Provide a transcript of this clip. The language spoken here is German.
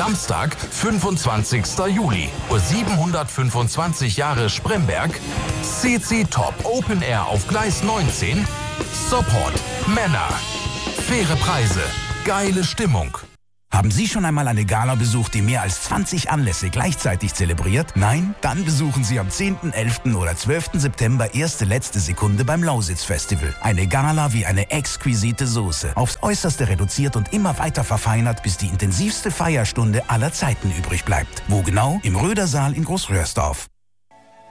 Samstag, 25. Juli, Uhr 725 Jahre Spremberg, CC Top Open Air auf Gleis 19, Support, Männer, faire Preise, geile Stimmung. Haben Sie schon einmal eine Gala besucht, die mehr als 20 Anlässe gleichzeitig zelebriert? Nein? Dann besuchen Sie am 10., 11. oder 12. September erste letzte Sekunde beim Lausitz-Festival. Eine Gala wie eine exquisite Soße. Aufs Äußerste reduziert und immer weiter verfeinert, bis die intensivste Feierstunde aller Zeiten übrig bleibt. Wo genau? Im Rödersaal in Großröhrsdorf.